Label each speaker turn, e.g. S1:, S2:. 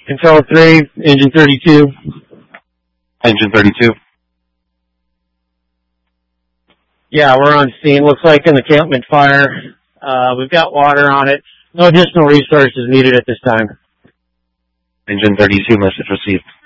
S1: Control 3, engine 32.
S2: Engine 32.
S1: Yeah, we're on scene. Looks like an encampment fire. We've got water on it. No additional resources needed at this time.
S2: Engine 32, message received.